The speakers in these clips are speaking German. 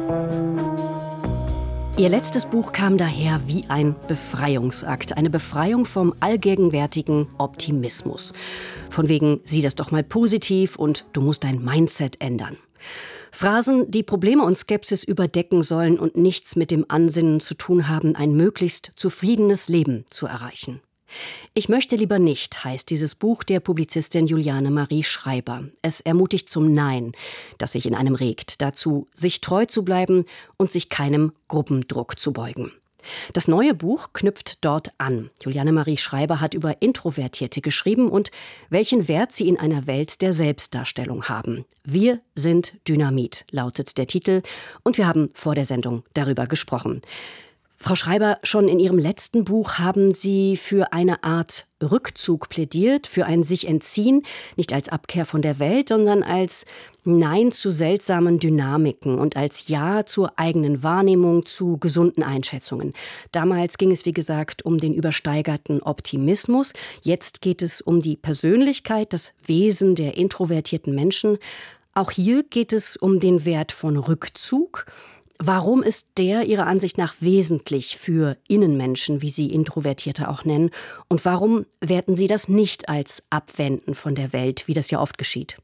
Ihr letztes Buch kam daher wie ein Befreiungsakt. Eine Befreiung vom allgegenwärtigen Optimismus. Von wegen, sieh das doch mal positiv und du musst dein Mindset ändern. Phrasen, die Probleme und Skepsis überdecken sollen und nichts mit dem Ansinnen zu tun haben, ein möglichst zufriedenes Leben zu erreichen. Ich möchte lieber nicht, heißt dieses Buch der Publizistin Juliane Marie Schreiber. Es ermutigt zum Nein, das sich in einem regt, dazu, sich treu zu bleiben und sich keinem Gruppendruck zu beugen. Das neue Buch knüpft dort an. Juliane Marie Schreiber hat über Introvertierte geschrieben und welchen Wert sie in einer Welt der Selbstdarstellung haben. Wir sind Dynamit, lautet der Titel, und wir haben vor der Sendung darüber gesprochen. Frau Schreiber, schon in Ihrem letzten Buch haben Sie für eine Art Rückzug plädiert, für ein sich entziehen, nicht als Abkehr von der Welt, sondern als Nein zu seltsamen Dynamiken und als Ja zur eigenen Wahrnehmung, zu gesunden Einschätzungen. Damals ging es, wie gesagt, um den übersteigerten Optimismus. Jetzt geht es um die Persönlichkeit, das Wesen der introvertierten Menschen. Auch hier geht es um den Wert von Rückzug. Warum ist der Ihrer Ansicht nach wesentlich für Innenmenschen, wie Sie Introvertierte auch nennen? Und warum werten Sie das nicht als Abwenden von der Welt, wie das ja oft geschieht?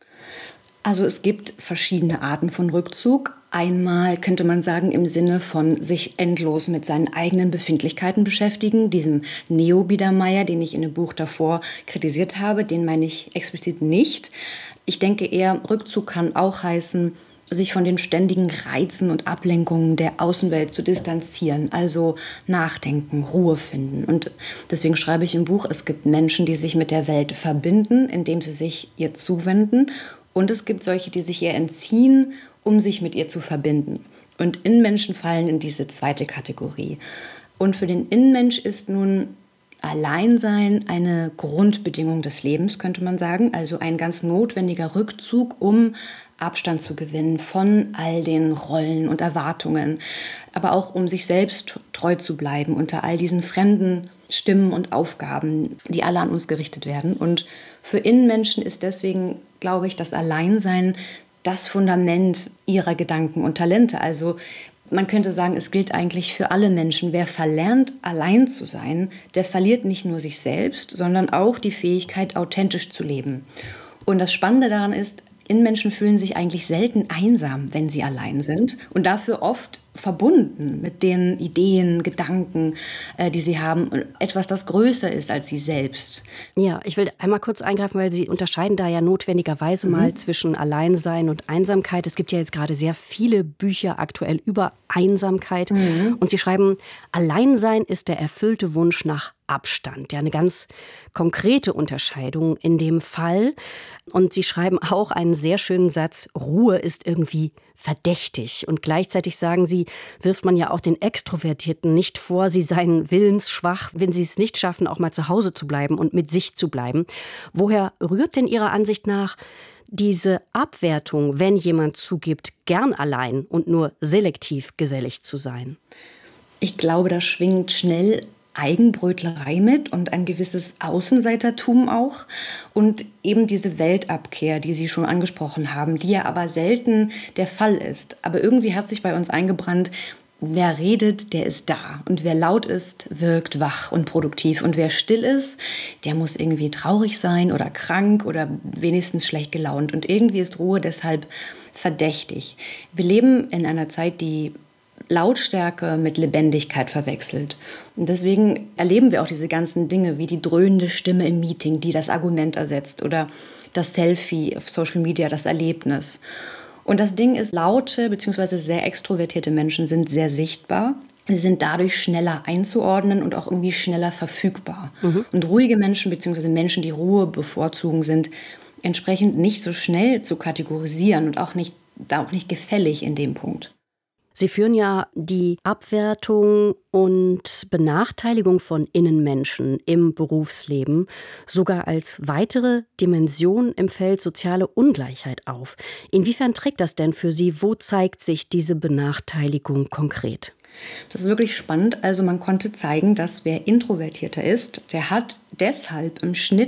Also es gibt verschiedene Arten von Rückzug. Einmal könnte man sagen im Sinne von sich endlos mit seinen eigenen Befindlichkeiten beschäftigen. Diesem Neo-Biedermeier, den ich in dem Buch davor kritisiert habe, den meine ich explizit nicht. Ich denke eher, Rückzug kann auch heißen, sich von den ständigen Reizen und Ablenkungen der Außenwelt zu distanzieren, also nachdenken, Ruhe finden. Und deswegen schreibe ich im Buch, es gibt Menschen, die sich mit der Welt verbinden, indem sie sich ihr zuwenden. Und es gibt solche, die sich ihr entziehen, um sich mit ihr zu verbinden. Und Innenmenschen fallen in diese zweite Kategorie. Und für den Innenmensch ist nun Alleinsein eine Grundbedingung des Lebens, könnte man sagen. Also ein ganz notwendiger Rückzug, um Abstand zu gewinnen von all den Rollen und Erwartungen, aber auch um sich selbst treu zu bleiben unter all diesen fremden Stimmen und Aufgaben, die alle an uns gerichtet werden. Und für Innenmenschen ist deswegen, glaube ich, das Alleinsein das Fundament ihrer Gedanken und Talente. Also man könnte sagen, es gilt eigentlich für alle Menschen. Wer verlernt, allein zu sein, der verliert nicht nur sich selbst, sondern auch die Fähigkeit, authentisch zu leben. Und das Spannende daran ist, Innenmenschen fühlen sich eigentlich selten einsam, wenn sie allein sind und dafür oft verbunden mit den Ideen, Gedanken, die sie haben. Etwas, das größer ist als sie selbst. Ja, ich will einmal kurz eingreifen, weil Sie unterscheiden da ja notwendigerweise mal zwischen Alleinsein und Einsamkeit. Es gibt ja jetzt gerade sehr viele Bücher aktuell über Einsamkeit. Und Sie schreiben, Alleinsein ist der erfüllte Wunsch nach Abstand. Ja, eine ganz konkrete Unterscheidung in dem Fall. Und Sie schreiben auch einen sehr schönen Satz, Ruhe ist irgendwie verdächtig. Und gleichzeitig sagen Sie, wirft man ja auch den Extrovertierten nicht vor, sie seien willensschwach, wenn sie es nicht schaffen, auch mal zu Hause zu bleiben und mit sich zu bleiben. Woher rührt denn Ihrer Ansicht nach diese Abwertung, wenn jemand zugibt, gern allein und nur selektiv gesellig zu sein? Ich glaube, da schwingt schnell Eigenbrötlerei mit und ein gewisses Außenseitertum auch und eben diese Weltabkehr, die Sie schon angesprochen haben, die ja aber selten der Fall ist. Aber irgendwie hat sich bei uns eingebrannt, wer redet, der ist da und wer laut ist, wirkt wach und produktiv und wer still ist, der muss irgendwie traurig sein oder krank oder wenigstens schlecht gelaunt und irgendwie ist Ruhe deshalb verdächtig. Wir leben in einer Zeit, die Lautstärke mit Lebendigkeit verwechselt. Und deswegen erleben wir auch diese ganzen Dinge wie die dröhnende Stimme im Meeting, die das Argument ersetzt oder das Selfie auf Social Media, das Erlebnis. Und das Ding ist, laute bzw. sehr extrovertierte Menschen sind sehr sichtbar. Sie sind dadurch schneller einzuordnen und auch irgendwie schneller verfügbar. Und ruhige Menschen bzw. Menschen, die Ruhe bevorzugen, sind entsprechend nicht so schnell zu kategorisieren und auch nicht gefällig in dem Punkt. Sie führen ja die Abwertung und Benachteiligung von Innenmenschen im Berufsleben sogar als weitere Dimension im Feld soziale Ungleichheit auf. Inwiefern trägt das denn für Sie? Wo zeigt sich diese Benachteiligung konkret? Das ist wirklich spannend. Also man konnte zeigen, dass wer introvertierter ist, der hat deshalb im Schnitt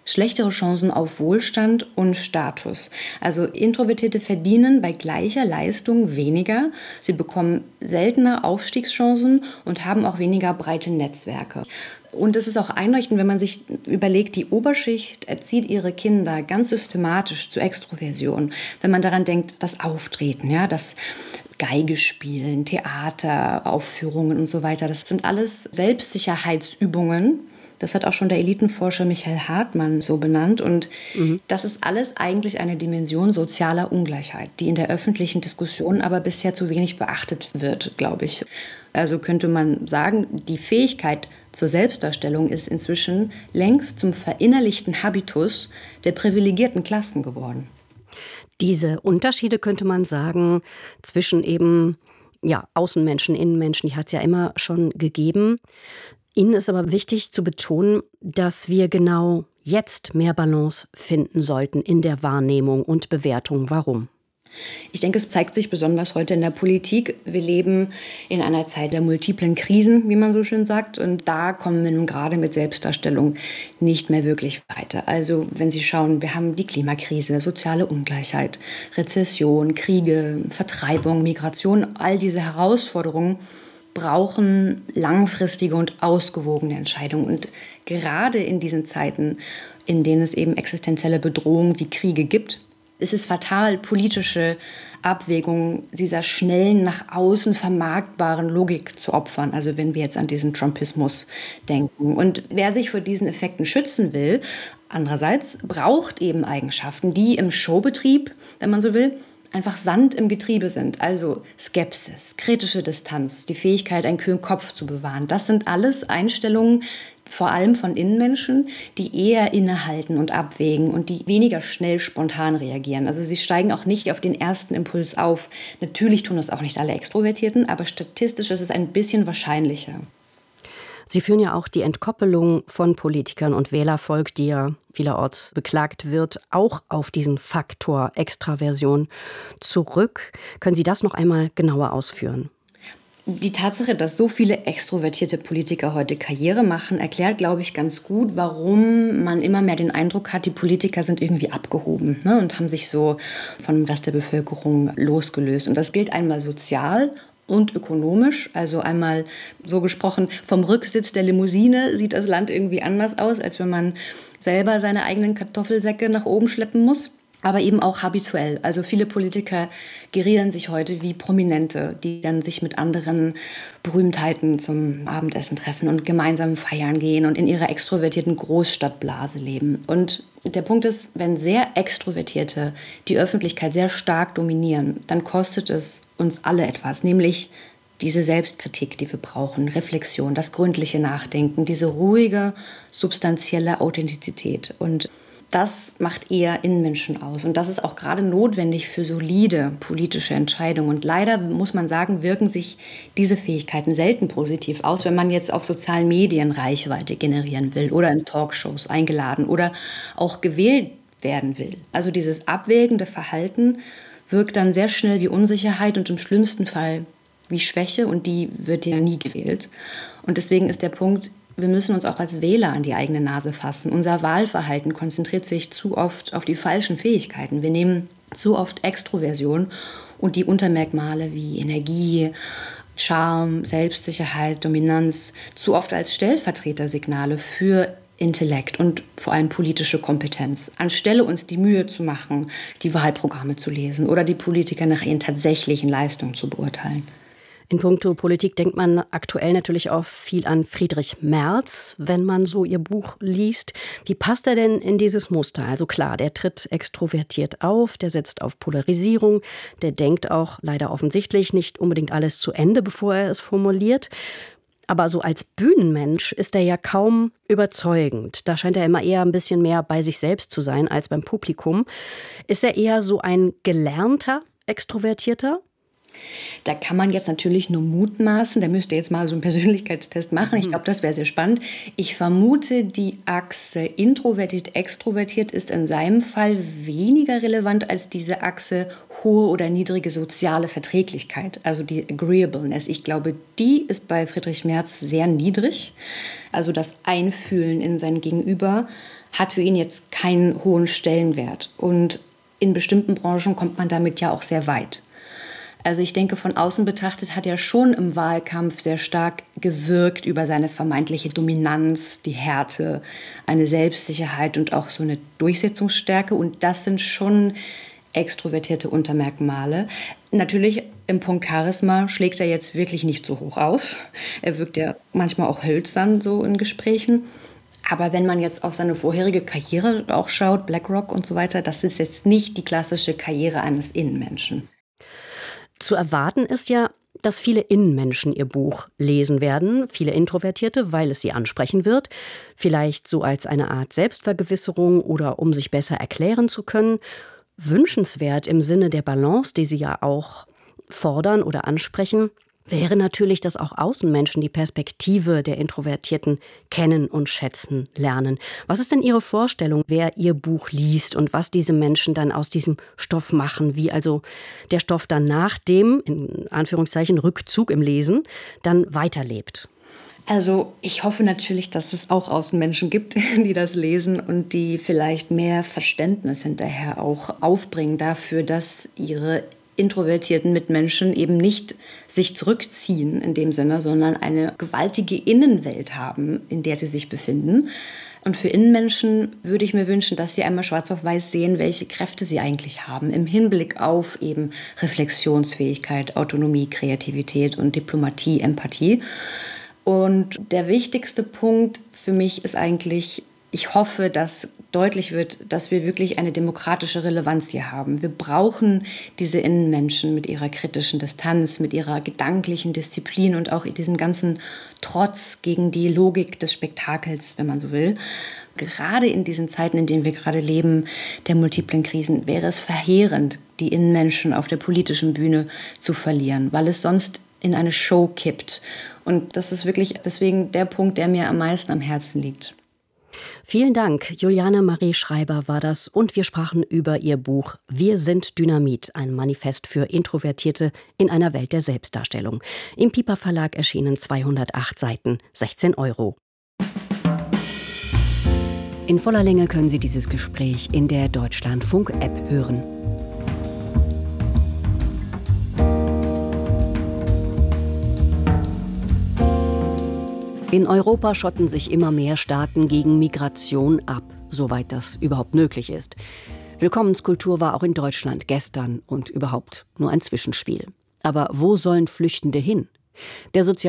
schlechtere Chancen auf Wohlstand und Status. Also Introvertierte verdienen bei gleicher Leistung weniger, sie bekommen seltener Aufstiegschancen und haben auch weniger breite Netzwerke. Und es ist auch einleuchtend, wenn man sich überlegt, die Oberschicht erzieht ihre Kinder ganz systematisch zur Extroversion. Wenn man daran denkt, das Auftreten, ja, das Geige spielen, Theateraufführungen und so weiter, das sind alles Selbstsicherheitsübungen. Das hat auch schon der Elitenforscher Michael Hartmann so benannt. Und das ist alles eigentlich eine Dimension sozialer Ungleichheit, die in der öffentlichen Diskussion aber bisher zu wenig beachtet wird, glaube ich. Also könnte man sagen, die Fähigkeit zur Selbstdarstellung ist inzwischen längst zum verinnerlichten Habitus der privilegierten Klassen geworden. Diese Unterschiede, könnte man sagen, zwischen eben Außenmenschen, Innenmenschen, die hat es ja immer schon gegeben. Ihnen ist aber wichtig zu betonen, dass wir genau jetzt mehr Balance finden sollten in der Wahrnehmung und Bewertung. Warum? Ich denke, es zeigt sich besonders heute in der Politik. Wir leben in einer Zeit der multiplen Krisen, wie man so schön sagt. Und da kommen wir nun gerade mit Selbstdarstellung nicht mehr wirklich weiter. Also wenn Sie schauen, wir haben die Klimakrise, soziale Ungleichheit, Rezession, Kriege, Vertreibung, Migration. All diese Herausforderungen brauchen langfristige und ausgewogene Entscheidungen. Und gerade in diesen Zeiten, in denen es eben existenzielle Bedrohungen wie Kriege gibt, ist es fatal, politische Abwägungen dieser schnellen, nach außen vermarktbaren Logik zu opfern. Also wenn wir jetzt an diesen Trumpismus denken. Und wer sich vor diesen Effekten schützen will, andererseits braucht eben Eigenschaften, die im Showbetrieb, wenn man so will, einfach Sand im Getriebe sind. Also Skepsis, kritische Distanz, die Fähigkeit, einen kühlen Kopf zu bewahren. Das sind alles Einstellungen, vor allem von Innenmenschen, die eher innehalten und abwägen und die weniger schnell spontan reagieren. Also sie steigen auch nicht auf den ersten Impuls auf. Natürlich tun das auch nicht alle Extrovertierten, aber statistisch ist es ein bisschen wahrscheinlicher. Sie führen ja auch die Entkoppelung von Politikern und Wählervolk, die ja vielerorts beklagt wird, auch auf diesen Faktor Extraversion zurück. Können Sie das noch einmal genauer ausführen? Die Tatsache, dass so viele extrovertierte Politiker heute Karriere machen, erklärt, glaube ich, ganz gut, warum man immer mehr den Eindruck hat, die Politiker sind irgendwie abgehoben, ne, und haben sich so von dem Rest der Bevölkerung losgelöst. Und das gilt einmal sozial und ökonomisch. Also einmal so gesprochen, vom Rücksitz der Limousine sieht das Land irgendwie anders aus, als wenn man selber seine eigenen Kartoffelsäcke nach oben schleppen muss. Aber eben auch habituell. Also viele Politiker gerieren sich heute wie Prominente, die dann sich mit anderen Berühmtheiten zum Abendessen treffen und gemeinsam feiern gehen und in ihrer extrovertierten Großstadtblase leben. Und der Punkt ist, wenn sehr Extrovertierte die Öffentlichkeit sehr stark dominieren, dann kostet es uns alle etwas, nämlich diese Selbstkritik, die wir brauchen, Reflexion, das gründliche Nachdenken, diese ruhige, substanzielle Authentizität. Und das macht eher Innenmenschen aus. Und das ist auch gerade notwendig für solide politische Entscheidungen. Und leider, muss man sagen, wirken sich diese Fähigkeiten selten positiv aus, wenn man jetzt auf sozialen Medien Reichweite generieren will oder in Talkshows eingeladen oder auch gewählt werden will. Also dieses abwägende Verhalten wirkt dann sehr schnell wie Unsicherheit und im schlimmsten Fall wie Schwäche. Und die wird ja nie gewählt. Und deswegen ist der Punkt, wir müssen uns auch als Wähler an die eigene Nase fassen. Unser Wahlverhalten konzentriert sich zu oft auf die falschen Fähigkeiten. Wir nehmen zu oft Extroversion und die Untermerkmale wie Energie, Charme, Selbstsicherheit, Dominanz zu oft als Stellvertretersignale für Intellekt und vor allem politische Kompetenz, anstelle uns die Mühe zu machen, die Wahlprogramme zu lesen oder die Politiker nach ihren tatsächlichen Leistungen zu beurteilen. In puncto Politik denkt man aktuell natürlich auch viel an Friedrich Merz, wenn man so Ihr Buch liest. Wie passt er denn in dieses Muster? Also klar, der tritt extrovertiert auf, der setzt auf Polarisierung, der denkt auch leider offensichtlich nicht unbedingt alles zu Ende, bevor er es formuliert. Aber so als Bühnenmensch ist er ja kaum überzeugend. Da scheint er immer eher ein bisschen mehr bei sich selbst zu sein als beim Publikum. Ist er eher so ein gelernter Extrovertierter? Da kann man jetzt natürlich nur mutmaßen. Da müsst ihr jetzt mal so einen Persönlichkeitstest machen. Ich glaube, das wäre sehr spannend. Ich vermute, die Achse introvertiert-extrovertiert ist in seinem Fall weniger relevant als diese Achse hohe oder niedrige soziale Verträglichkeit, also die Agreeableness. Ich glaube, die ist bei Friedrich Merz sehr niedrig. Also das Einfühlen in sein Gegenüber hat für ihn jetzt keinen hohen Stellenwert. Und in bestimmten Branchen kommt man damit ja auch sehr weit. Also ich denke, von außen betrachtet hat er schon im Wahlkampf sehr stark gewirkt über seine vermeintliche Dominanz, die Härte, eine Selbstsicherheit und auch so eine Durchsetzungsstärke. Und das sind schon extrovertierte Untermerkmale. Natürlich im Punkt Charisma schlägt er jetzt wirklich nicht so hoch aus. Er wirkt ja manchmal auch hölzern so in Gesprächen. Aber wenn man jetzt auf seine vorherige Karriere auch schaut, BlackRock und so weiter, das ist jetzt nicht die klassische Karriere eines Innenmenschen. Zu erwarten ist ja, dass viele Innenmenschen ihr Buch lesen werden, viele Introvertierte, weil es sie ansprechen wird, vielleicht so als eine Art Selbstvergewisserung oder um sich besser erklären zu können. Wünschenswert im Sinne der Balance, die Sie ja auch fordern oder ansprechen, wäre natürlich, dass auch Außenmenschen die Perspektive der Introvertierten kennen und schätzen lernen. Was ist denn Ihre Vorstellung, wer Ihr Buch liest und was diese Menschen dann aus diesem Stoff machen? Wie also der Stoff dann nach dem, in Anführungszeichen, Rückzug im Lesen, dann weiterlebt? Also ich hoffe natürlich, dass es auch Außenmenschen gibt, die das lesen und die vielleicht mehr Verständnis hinterher auch aufbringen dafür, dass ihre introvertierten Mitmenschen eben nicht sich zurückziehen in dem Sinne, sondern eine gewaltige Innenwelt haben, in der sie sich befinden. Und für Innenmenschen würde ich mir wünschen, dass sie einmal schwarz auf weiß sehen, welche Kräfte sie eigentlich haben im Hinblick auf eben Reflexionsfähigkeit, Autonomie, Kreativität und Diplomatie, Empathie. Und der wichtigste Punkt für mich ist eigentlich, ich hoffe, dass deutlich wird, dass wir wirklich eine demokratische Relevanz hier haben. Wir brauchen diese Innenmenschen mit ihrer kritischen Distanz, mit ihrer gedanklichen Disziplin und auch diesen ganzen Trotz gegen die Logik des Spektakels, wenn man so will. Gerade in diesen Zeiten, in denen wir gerade leben, der multiplen Krisen, wäre es verheerend, die Innenmenschen auf der politischen Bühne zu verlieren, weil es sonst in eine Show kippt. Und das ist wirklich deswegen der Punkt, der mir am meisten am Herzen liegt. Vielen Dank. Juliane Marie Schreiber war das und wir sprachen über ihr Buch Wir sind Dynamit, ein Manifest für Introvertierte in einer Welt der Selbstdarstellung. Im Piper Verlag erschienen 208 Seiten, 16 €. In voller Länge können Sie dieses Gespräch in der Deutschlandfunk-App hören. In Europa schotten sich immer mehr Staaten gegen Migration ab, soweit das überhaupt möglich ist. Willkommenskultur war auch in Deutschland gestern und überhaupt nur ein Zwischenspiel. Aber wo sollen Flüchtende hin? Der